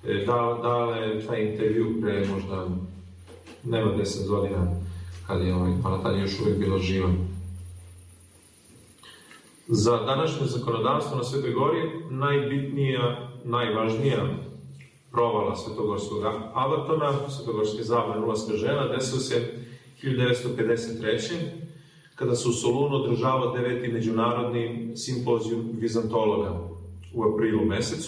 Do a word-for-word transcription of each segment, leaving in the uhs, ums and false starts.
dala je taj intervju pre možda nema deset godina, kad je ovaj Panatanija još uvijek bila živa. Za današnje zakonodavstvo na Svetoj Gori najbitnija, najvažnija provala Svetogorskog abatona, Svetogorske zabrane ulaska žena, desio se hiljadu devetsto pedeset treće. kada se u Solunu održava deveti međunarodni simpozijum vizantologa u aprilu mesecu.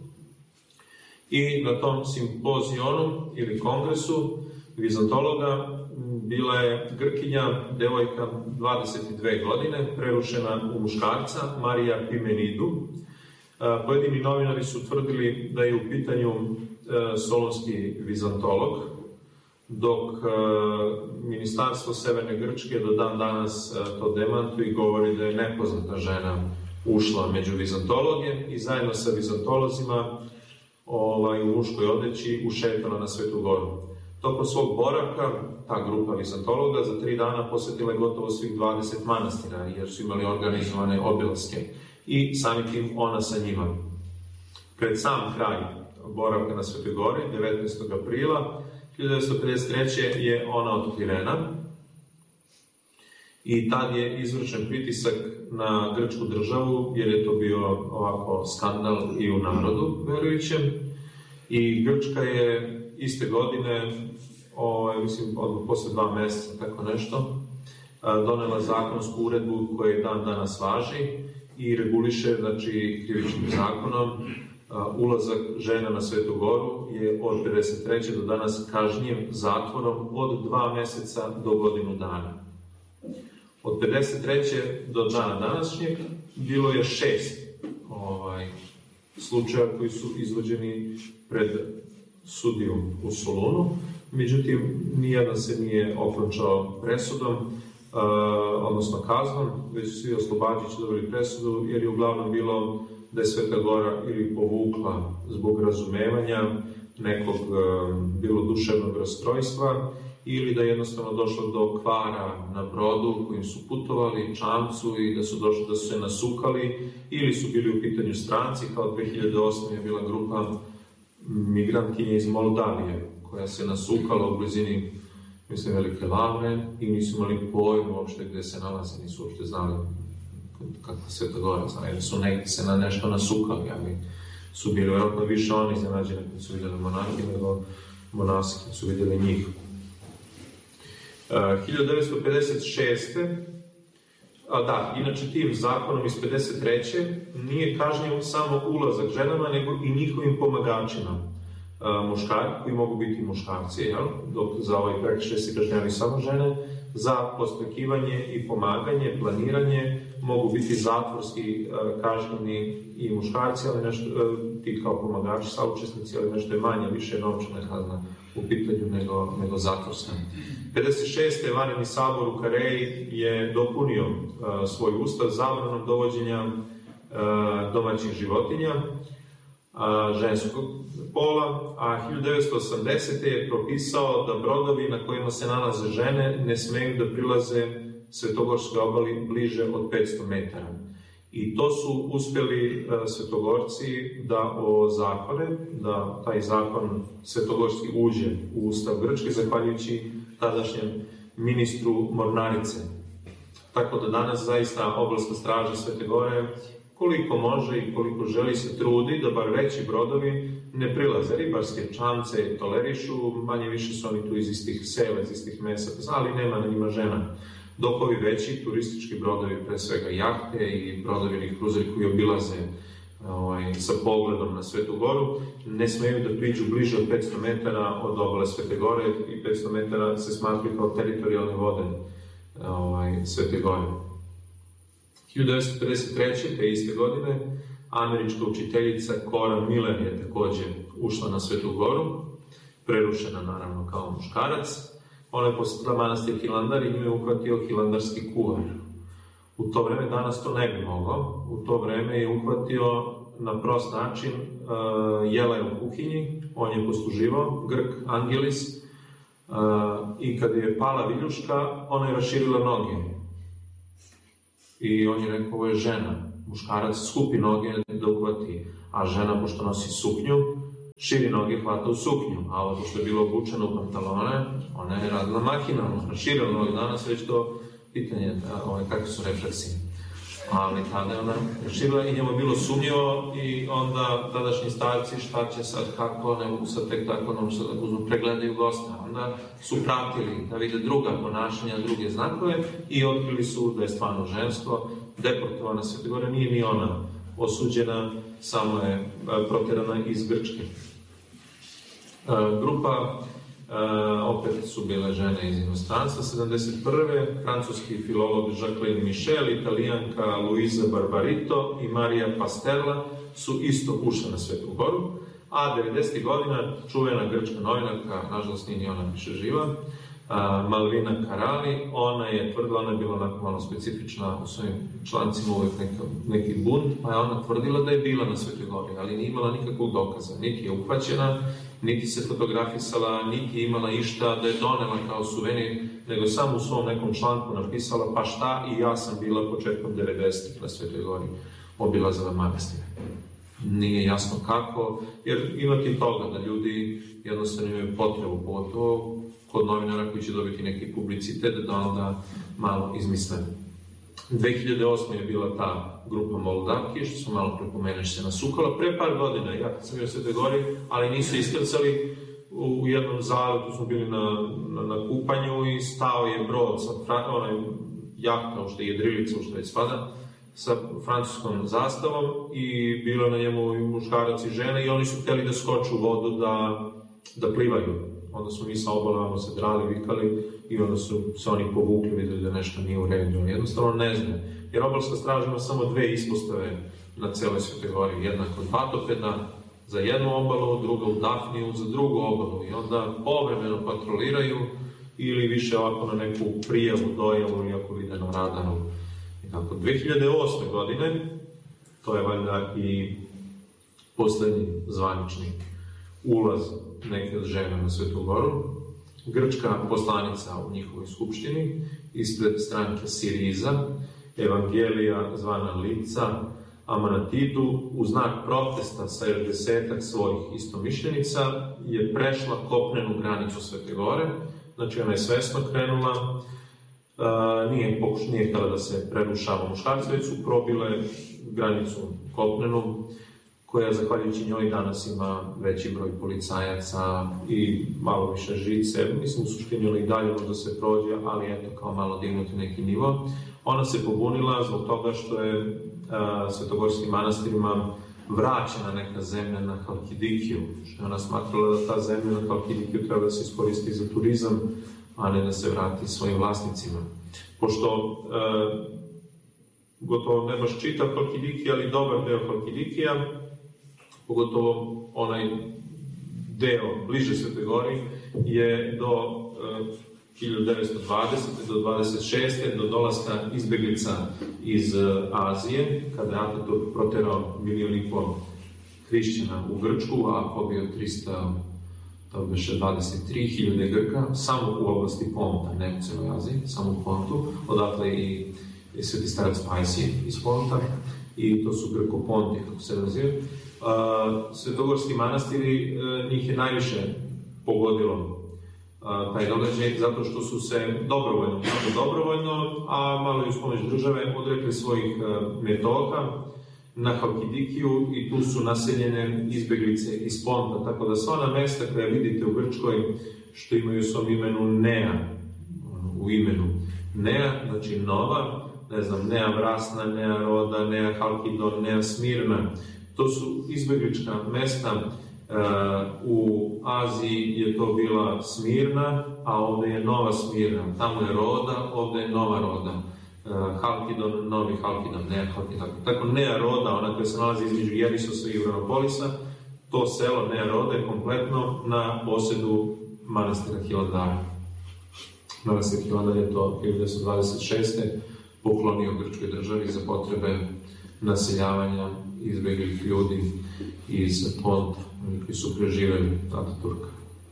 I na tom simpozionu ili kongresu vizantologa bila je Grkinja, devojka dvadeset dve godine, prerušena u muškarca, Marija Pimenidu. Pojedini novinari su tvrdili da je u pitanju solunski vizantolog, dok Ministarstvo Severne Grčke do dan danas to demantuje i govori da je nepoznata žena ušla među vizantologe i zajedno sa vizantolozima ovaj, u muškoj odeći ušetala na Svetu Goru. Tokom svog boravka, ta grupa vizantologa za tri dana posjetila je gotovo svih dvadeset manastira, jer su imali organizovane obilaske i samim tim ona sa njima. Pred sam kraj boravka na Svetoj Gori, devetnaestog aprila hiljadu devetsto pedeset treće. je ona otkrivena i tad je izvršen pritisak na grčku državu, jer je to bio ovako skandal i u narodu verujućem. I Grčka je iste godine, ovaj, mislim, odmah posle dva meseca, tako nešto, donela zakonsku uredbu koja dan danas važi i reguliše, znači, krivičnim zakonom, ulazak žena na Svetu Goru je od pedeset treće. do danas kažnjiv zatvorom od dva meseca do godinu dana. Od pedeset treće. do dana današnjeg bilo je šest ovaj, slučaja koji su izvođeni pred sudijom u Solunu, međutim, nijedan se nije okončao presudom, uh, odnosno kaznom, već su svi oslobađajući dobili presudu, jer je uglavnom bilo da je Sveta Gora ili povukla zbog razumevanja nekog uh, bilo duševnog rastrojstva, ili da je jednostavno došlo do kvara na brodu kojim su putovali, čamcu, i da su došli da su se nasukali, ili su bili u pitanju stranci, kao dve hiljade osme. je bila grupa migrantkinje iz Moldavije, koja se nasukala u blizini, mislim, Velike Lavre i nisu imali pojmu uopšte gde se nalaze, nisu uopšte znali kakva Sveta Gora, znali su negdje se na nešto nasukali, ali su bili vjerojatno više oni iznenađeni kad su vidjeli monarhi nego monasi kad su vidjeli njih. Uh, hiljadu devetsto pedeset šeste. A da, inače tim zakonom iz pedeset treće. nije kažnjen samo ulazak ženama, nego i njihovim pomagačima. Uh, muškari, koji mogu biti muškarci, jel? Dok za ovaj prekršaj se kažnjavaju samo žene, za postakivanje i pomaganje, planiranje, mogu biti zatvorski uh, kažnjeni i muškarci, ali nešto, uh, ti kao pomagači, saučesnici, ali nešto je manje, više novčana kazna u pitanju nego, nego zatvorska. pedeset šeste. vanredni sabor u Kareji je dopunio uh, svoj ustav zabranom dovođenja uh, domaćih životinja uh, ženskog pola, a hiljadu devetsto osamdesete. je propisao da brodovi na kojima se nalaze žene ne smeju da prilaze Svetogorskoj obali bliže od petsto metara. I to su uspjeli uh, Svetogorci da ozakone, da taj zakon Svetogorski uđe u ustav Grčke, zahvaljujući tadašnjem ministru mornarice. Tako da danas zaista obalska straža Svete Gore, koliko može i koliko želi, se trudi da bar veći brodovi ne prilaze. Ribarske čamce tolerišu, manje više su oni tu iz istih sela, iz istih mesa, ali nema na njima žena. Dok ovi veći turistički brodovi, pre svega jahte i brodovi kruzeri koji obilaze ovaj, sa pogledom na Svetu Goru, ne smeju da priđu bliže od petsto metara od obale Svete Gore, i petsto metara se smatraju kao teritorijalne vode ovaj, Svete Gore. hiljadu devetsto pedeset treće. te iste godine američka učiteljica Cora Miller je takođe ušla na Svetu Goru, prerušena naravno kao muškarac. Ona je posjetila manastir Hilandar i nju je uhvatio hilandarski kuvar. U to vreme, danas to ne bi mogao, u to vreme je uhvatio na prost način, uh, jela je u kuhinji, on je posluživao, Grk Angelis, uh, i kada je pala viljuška, ona je raširila noge. I on je rekao, ovo je žena, muškarac skupi noge da uhvati, a žena, pošto nosi suknju, širi noge hvata u suknju, a ovo što je bilo obučeno u pantalone, ona je radila mahinalno, širila noge. Danas već to pitanje ove, kakve su refleksije. Ali tada je ona širila i njemu je bilo sumnjivo i onda tadašnji starci šta će sad, kako, ne mogu sad tek tako, nam sad uzmu, pregledaju gosta. Onda su pratili da vide druga ponašanja, druge znakove i otkrili su da je stvarno žensko, deportovana Svete Gore, nije ni ona osuđena, samo je protjerana iz Grčke. Grupa, opet su bile žene iz inostranstva, sedamdeset prve francuski filolog Jacqueline Michel, italijanka Luisa Barbarito i Marija Pasterla su isto ušle na Svetu Goru, a devedesetih godina čuvena grčka novinarka, nažalost nije ni ona više živa, Malvina Karali, ona je tvrdila, ona je bila onako malo specifična u svojim člancima, uvijek neka, neki bunt, pa je ona tvrdila da je bila na Svetoj Gori, ali nije imala nikakvog dokaza, niti je uhvaćena, niti se fotografisala, niti je imala išta da je donela kao suvenir, nego samo u svom nekom članku napisala, pa šta, i ja sam bila početkom devedesetih na Svetoj Gori, obilazila manastire. Nije jasno kako, jer imati toga da ljudi jednostavno imaju potrebu, pogotovo kod novinara koji će dobiti neki publicitet, da onda malo izmisle. dve hiljade osme je bila ta grupa Moldavki, što smo malo prepomeneš se nasukala, pre par godina, ja kad sam bio u Svetoj Gori, ali nisu iskrcali u jednom zaletu, smo bili na, na, na kupanju i stao je brod sa onaj jahta, što je jedrilica, što je spada, sa francuskom zastavom i bilo na njemu i muškarac i žene i oni su hteli da skoču u vodu da, da plivaju. Onda smo mi sa obalama se drali, vikali i onda su se oni povukli, videli da nešto nije u redu. Jednostavno ne zna. Jer obalska straža ima samo dve ispostave na celoj Svetoj Gori. Jedna kod Batopeda za jednu obalu, druga u Dafniju za drugu obalu. I onda povremeno patroliraju ili više ovako na neku prijavu, dojavu ili ako vide na radaru. I tako, dve hiljade osme godine, to je valjda i poslednji zvanični ulaz neke od žena na Svetu Goru, grčka poslanica u njihovoj skupštini, ispred stranke Siriza, Evangelija zvana Lica, Amanatidu, u znak protesta sa još desetak svojih istomišljenica, je prešla kopnenu granicu Svete Gore, znači ona je svesno krenula, Uh, nije, pokuš, nije htjela da se prerušava muškarci, već su probile granicu kopnenu, koja zahvaljujući njoj danas ima veći broj policajaca i malo više žice. Mislim, u suštini ona i dalje možda se prođe, ali eto, kao malo dignuti neki nivo. Ona se pobunila zbog toga što je uh, svetogorskim manastirima vraćena neka zemlja na Halkidikiju, što je ona smatrala da ta zemlja na Halkidikiju treba da se iskoristi za turizam, a ne da se vrati svojim vlasnicima. Pošto e, gotovo ne baš čitav Halkidikija, ali dobar deo Halkidikija, pogotovo onaj deo bliže Svetoj Gori, je do e, hiljadu devetsto dvadesete do dvadeset šeste do dolaska izbeglica iz Azije, kada je Ataturk proterao milion i pol hrišćana u Grčku, a pobio trista to biše dvadeset tri hiljade Grka, samo u oblasti Ponta, ne u celoj Aziji, samo u Pontu, odatle i, i sveti starac Pajsije iz Ponta, i to su Grko-Ponti, kako se naziva. Uh, Svetogorski manastiri, uh, njih je najviše pogodilo uh, taj događaj, zato što su se dobrovoljno, malo dobrovoljno, a malo i uz pomoć države, odrekli svojih uh, metoka na Halkidikiju i tu su naseljene izbeglice iz Ponta, tako da sva ona mesta koja vidite u Grčkoj, što imaju u svom imenu Nea, u imenu Nea, znači nova, ne znam, Nea Vrasna, Nea Roda, Nea Halkidon, Nea Smirna, to su izbeglička mesta. U Aziji je to bila Smirna, a ovde je Nova Smirna, tamo je Roda, ovde je Nova Roda. Halkidon, Novi Halkidon, Nea Halkidon. Tako Nea Roda, ona koja se nalazi između Jerisosa i Uranopolisa, to selo Nea Roda je kompletno na posedu manastira Hilandara. Manastir Hilandar je to hiljadu devetsto dvadeset šeste poklonio grčkoj državi za potrebe naseljavanja izbeglih ljudi iz Ponta, koji su preživeli Ataturka.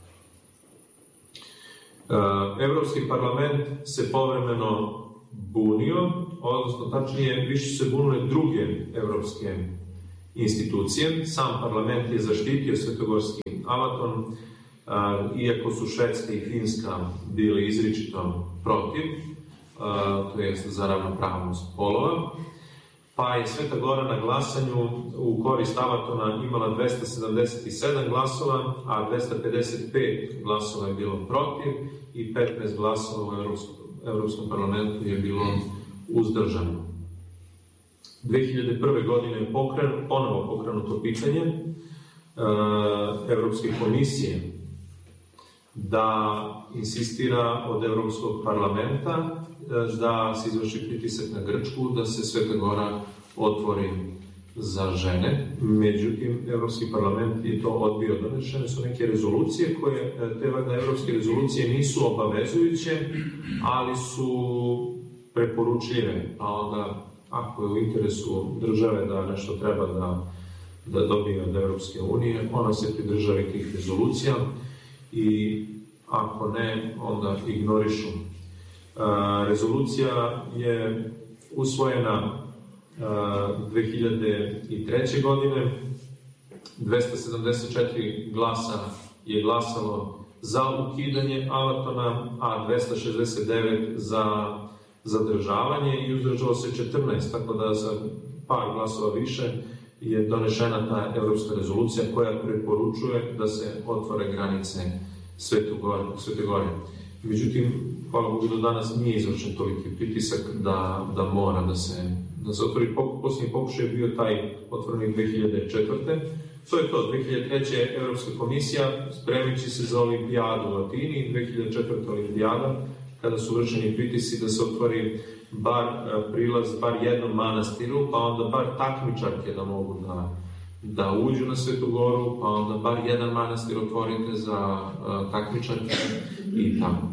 Evropski parlament se povremeno bunio, odnosno tačnije više se bunile druge evropske institucije. Sam parlament je zaštitio svetogorski Avaton, iako su Švedska i Finska bili izričito protiv, to je za ravnopravnost polova, pa je Sveta Gora na glasanju u korist Avatona imala dvesta sedamdeset sedam glasova, a dvesta pedeset pet glasova je bilo protiv i petnaest glasova u Evropskom, Evropskom parlamentu je bilo uzdržano. dve hiljade prve. godine je pokren, ponovo pokrenuto pitanje e, Evropske komisije da insistira od Evropskog parlamenta da se izvrši pritisak na Grčku, da se Sveta Gora otvori za žene. Međutim, Evropski parlament je to odbio. Donešene su neke rezolucije koje, te evropske rezolucije nisu obavezujuće, ali su preporučljive. A onda, ako je u interesu države da nešto treba da, da dobije od Evropske unije, ona se pridržava tih rezolucija i ako ne, onda ignorišu. Rezolucija je usvojena dve hiljade treće. godine, dvesta sedamdeset četiri glasa je glasalo za ukidanje Avatona, a dvesta šezdeset devet za zadržavanje i uzdržalo se četrnaest, tako da za par glasova više je donešena ta evropska rezolucija koja preporučuje da se otvore granice Svete Gore. Međutim, hvala Bogu, do danas nije izvršen toliki pritisak da, da mora da se, da se otvori. Posljednji pokušaj je bio taj otvoreni dve hiljade četvrte. To je to, dve hiljade treće. Evropska komisija, spremajući se za olimpijadu u Atini, dve hiljade četvrte. olimpijada, kada su vršeni pritisci da se otvori bar prilaz, bar jednom manastiru, pa onda bar takmičarke da mogu da, da uđu na Svetu Goru, pa onda bar jedan manastir otvorite za uh, takmičarke i tako.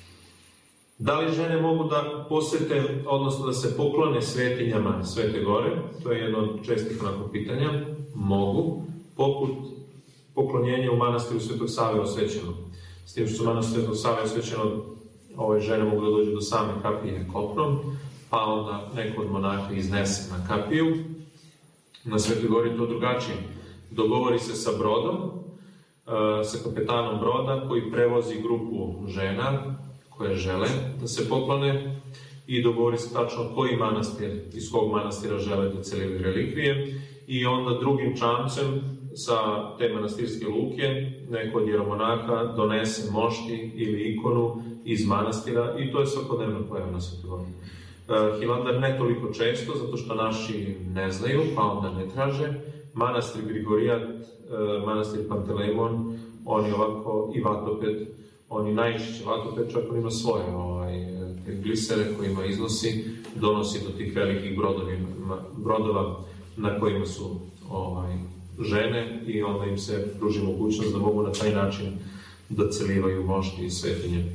Da li žene mogu da posete, odnosno da se poklone svetinjama Svete Gore? To je jedno od čestih onako pitanja. Mogu, poput poklonjenja u manastiru Svetog Save osvećeno. S tim što su manastir Svetog Save osvećeno, ove žene mogu da dođu do same kapije kopnom, pa onda neko od monaha iznese na kapiju. Na Svetoj Gori je to drugačije. Dogovori se sa brodom, sa kapetanom broda koji prevozi grupu žena koje žele da se poklone i dogovori se tačno koji manastir, iz kog manastira žele da celili relikvije i onda drugim čamcem sa te manastirske luke neko od jeromonaka donese mošti ili ikonu iz manastira i to je svakodnevno pojava na Svetoj Gori. Hilandar ne toliko često, zato što naši ne znaju, pa onda ne traže. Manastir Grigorijat, manastir Pantelejmon, oni ovako i Vatoped, oni najčešće Vatoped, čak on ima svoje ovaj, glisere kojima iznosi, donosi do tih velikih brodovi, brodova na kojima su ovaj, žene i onda im se pruži mogućnost da mogu na taj način da celivaju mošti i svetinje.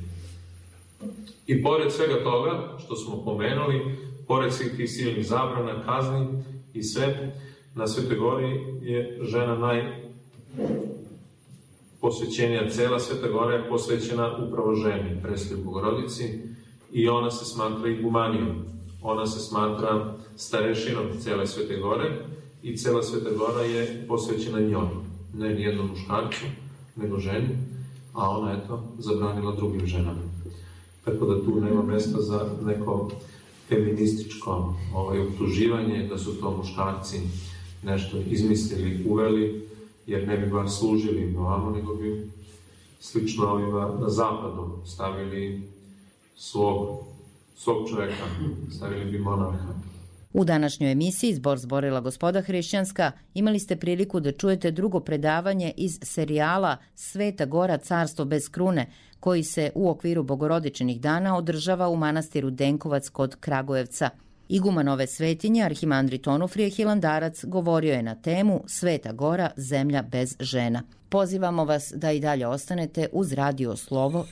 I pored svega toga što smo pomenuli, pored svih tih silnih zabrana, kazni i sve, na Svetoj Gori je žena najposvećenija. Cela Sveta Gora je posvećena upravo ženi, Presvetoj Bogorodici, i ona se smatra igumanijom. Ona se smatra starešinom cele Svete Gore i cela Sveta Gora je posvećena njoj. Ne nijednom muškarcu, nego ženi, a ona je to zabranila drugim ženama. Tako da tu nema mesta za neko feminističko ovaj, optuživanje, da su to muškarci nešto izmislili, uveli, jer ne bi bar služili ovamo, nego bi slično ovima na zapadu stavili svog, svog čoveka, stavili bi monarha. U današnjoj emisiji Zbor zborila Gospoda hrišćanska imali ste priliku da čujete drugo predavanje iz serijala Sveta Gora, carstvo bez krune, koji se u okviru Bogorodičinih dana održava u manastiru Denkovac kod Kragujevca. Iguman ove svetinje, arhimandrit Onufrije Hilandarac, govorio je na temu Sveta Gora, zemlja bez žena. Pozivamo vas da i dalje ostanete uz Radio Slovo